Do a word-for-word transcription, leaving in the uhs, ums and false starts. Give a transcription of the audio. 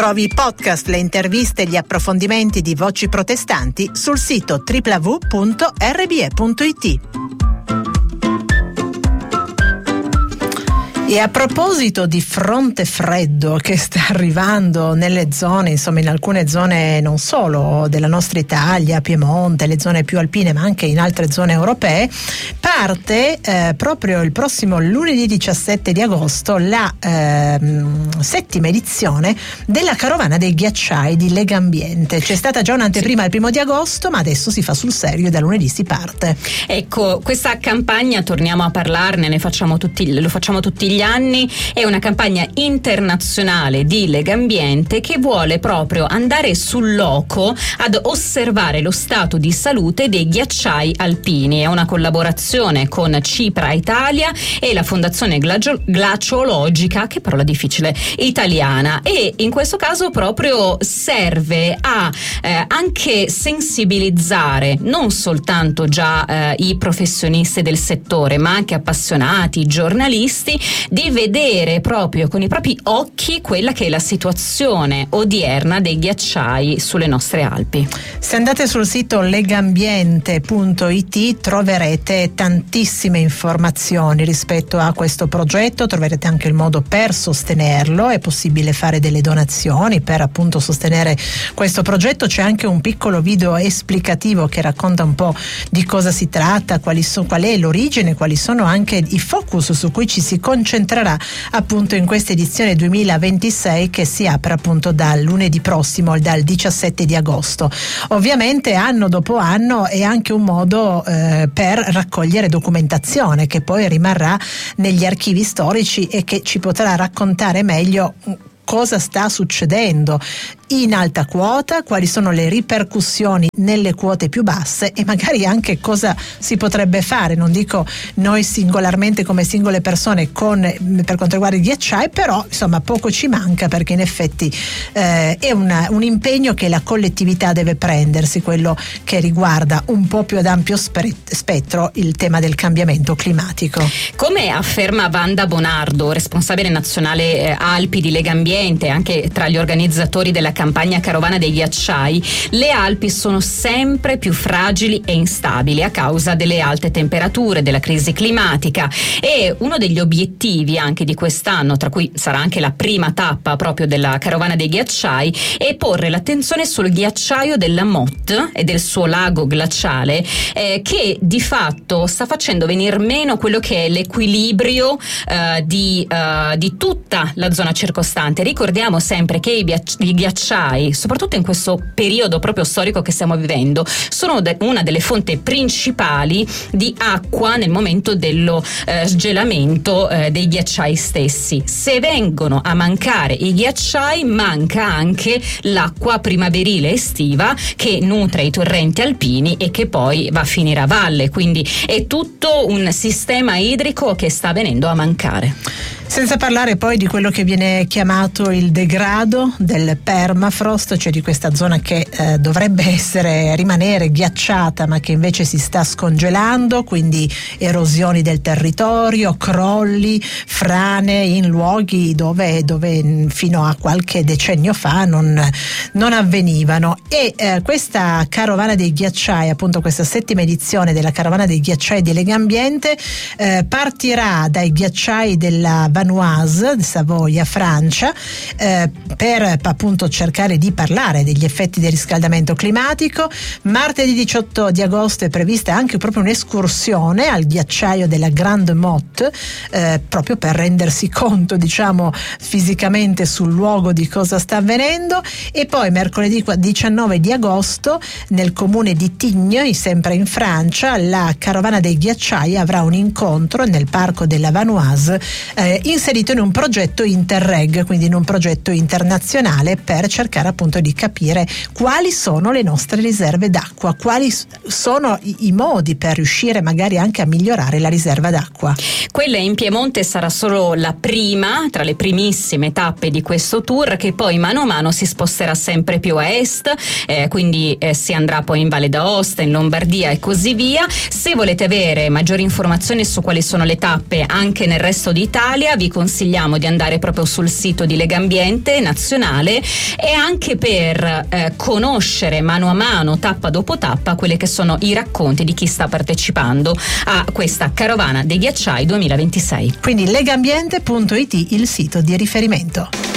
Trovi i podcast, le interviste e gli approfondimenti di Voci Protestanti sul sito w w w punto r b e punto i t. E a proposito di fronte freddo che sta arrivando nelle zone, insomma in alcune zone non solo della nostra Italia, Piemonte, le zone più alpine, ma anche in altre zone europee, parte eh, proprio il prossimo lunedì diciassette di agosto la eh, settima edizione della Carovana dei Ghiacciai di Legambiente. C'è stata già un'anteprima il primo di agosto, ma adesso si fa sul serio e da lunedì si parte. Ecco, questa campagna, torniamo a parlarne, ne facciamo tutti, lo facciamo tutti gli anni, è una campagna internazionale di Legambiente che vuole proprio andare sul loco ad osservare lo stato di salute dei ghiacciai alpini. È una collaborazione con Cipra Italia e la Fondazione Glacio- Glaciologica, che parola difficile, italiana, e in questo caso proprio serve a eh, anche sensibilizzare non soltanto già eh, i professionisti del settore, ma anche appassionati, giornalisti, di vedere proprio con i propri occhi quella che è la situazione odierna dei ghiacciai sulle nostre Alpi. Se andate sul sito legambiente punto i t troverete tantissime informazioni rispetto a questo progetto, troverete anche il modo per sostenerlo, è possibile fare delle donazioni per appunto sostenere questo progetto. C'è anche un piccolo video esplicativo che racconta un po' di cosa si tratta, quali so, qual è l'origine, quali sono anche i focus su cui ci si concentrerà appunto in questa edizione duemilaventisei che si apre appunto dal lunedì prossimo, dal diciassette di agosto. Ovviamente anno dopo anno è anche un modo eh, per raccogliere documentazione che poi rimarrà negli archivi storici e che ci potrà raccontare meglio cosa sta succedendo in alta quota, quali sono le ripercussioni nelle quote più basse e magari anche cosa si potrebbe fare, non dico noi singolarmente come singole persone con, per quanto riguarda i ghiacciai, però insomma poco ci manca, perché in effetti eh, è una, un impegno che la collettività deve prendersi, quello che riguarda un po' più ad ampio spettro il tema del cambiamento climatico. Come afferma Wanda Bonardo, responsabile nazionale eh, Alpi di Legambiente, anche tra gli organizzatori della campagna Carovana dei Ghiacciai, le Alpi sono sempre più fragili e instabili a causa delle alte temperature, della crisi climatica, e uno degli obiettivi anche di quest'anno, tra cui sarà anche la prima tappa proprio della Carovana dei Ghiacciai, è porre l'attenzione sul ghiacciaio della Motte e del suo lago glaciale eh, che di fatto sta facendo venir meno quello che è l'equilibrio eh, di, eh, di tutta la zona circostante. Ricordiamo sempre che i, ghiacci- i ghiacciai, soprattutto in questo periodo proprio storico che stiamo vivendo, sono de- una delle fonti principali di acqua nel momento dello eh, sgelamento eh, dei ghiacciai stessi. Se vengono a mancare i ghiacciai, manca anche l'acqua primaverile estiva che nutre i torrenti alpini e che poi va a finire a valle, quindi è tutto un sistema idrico che sta venendo a mancare. Senza parlare poi di quello che viene chiamato il degrado del permafrost, cioè di questa zona che eh, dovrebbe essere rimanere ghiacciata ma che invece si sta scongelando, quindi erosioni del territorio, crolli, frane in luoghi dove, dove fino a qualche decennio fa non, non avvenivano. E eh, questa Carovana dei Ghiacciai, appunto questa settima edizione della Carovana dei Ghiacciai di Legambiente, eh, partirà dai ghiacciai della Vanoise, Savoia, Francia, eh, per appunto cercare di parlare degli effetti del riscaldamento climatico. Martedì diciotto di agosto è prevista anche proprio un'escursione al ghiacciaio della Grande Motte, eh, proprio per rendersi conto, diciamo, fisicamente sul luogo di cosa sta avvenendo. E poi mercoledì diciannove di agosto nel comune di Tignes, sempre in Francia, la Carovana dei Ghiacciai avrà un incontro nel parco della Vanoise, eh, inserito in un progetto Interreg, quindi in un progetto internazionale per cercare appunto di capire quali sono le nostre riserve d'acqua, quali sono i, i modi per riuscire magari anche a migliorare la riserva d'acqua. Quella in Piemonte sarà solo la prima, tra le primissime tappe di questo tour, che poi mano a mano si sposterà sempre più a est, eh, quindi eh, si andrà poi in Valle d'Aosta, in Lombardia e così via. Se volete avere maggiori informazioni su quali sono le tappe anche nel resto d'Italia, vi consigliamo di andare proprio sul sito di Legambiente nazionale e anche per eh, conoscere mano a mano, tappa dopo tappa, quelli che sono i racconti di chi sta partecipando a questa Carovana dei Ghiacciai duemilaventisei. Quindi legambiente punto it il sito di riferimento.